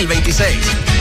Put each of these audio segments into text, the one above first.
2026.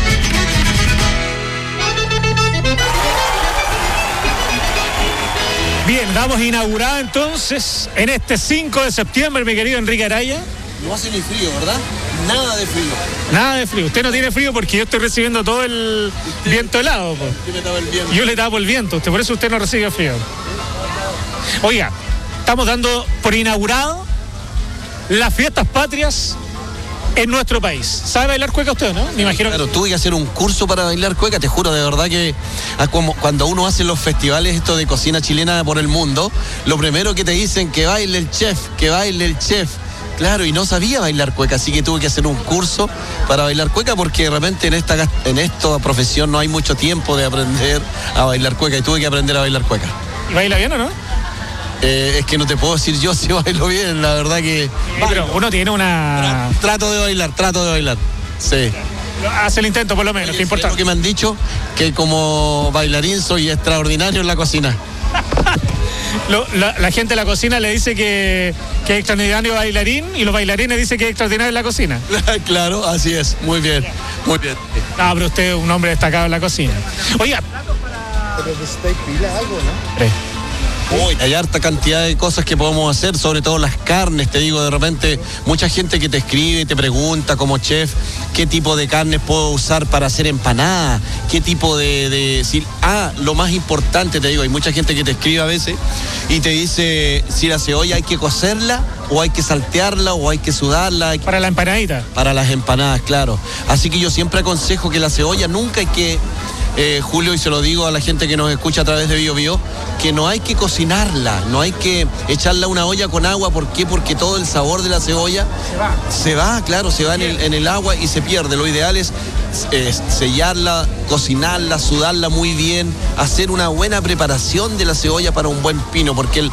Bien, damos inaugurada entonces en este 5 de septiembre, mi querido Enrique Araya. No hace ni frío, ¿verdad? Nada de frío. Nada de frío. Usted no tiene frío porque yo estoy recibiendo todo el viento helado. Pues. ¿Qué me tapa el viento? Yo le tapo el viento, por eso usted no recibe frío. Oiga, estamos dando por inaugurado las fiestas patrias en nuestro país. ¿Sabe bailar cueca usted, no? Me imagino. Claro, tuve que hacer un curso para bailar cueca, te juro, de verdad que como cuando uno hace los festivales esto de cocina chilena por el mundo, lo primero que te dicen que baile el chef, que baile el chef. Claro, y no sabía bailar cueca, así que tuve que hacer un curso para bailar cueca porque de repente en esta profesión no hay mucho tiempo de aprender a bailar cueca y tuve que aprender a bailar cueca. ¿Y baila bien o no? Es que no te puedo decir yo si bailo bien, la verdad que... Sí, pero uno tiene una... Trato de bailar. Sí. Hace el intento por lo menos, que importa. Lo que me han dicho, que como bailarín soy extraordinario en la cocina. La gente de la cocina le dice que es extraordinario bailarín y los bailarines dicen que es extraordinario en la cocina. Claro, así es, muy bien. Ah, pero usted es un hombre destacado en la cocina. Oiga. Pero necesitáis pila algo, ¿no? Hay harta cantidad de cosas que podemos hacer, sobre todo las carnes, te digo, de repente mucha gente que te escribe y te pregunta como chef qué tipo de carnes puedo usar para hacer empanadas, qué tipo lo más importante, te digo, hay mucha gente que te escribe a veces y te dice si la cebolla hay que cocerla o hay que saltearla o hay que sudarla. Para la empanadita. Para las empanadas, claro. Así que yo siempre aconsejo que la cebolla nunca hay que... Julio, y se lo digo a la gente que nos escucha a través de Bio Bio, que no hay que cocinarla, no hay que echarla a una olla con agua. ¿Por qué? Porque todo el sabor de la cebolla se va en el agua y se pierde. Lo ideal es sellarla, cocinarla, sudarla muy bien, hacer una buena preparación de la cebolla para un buen pino, porque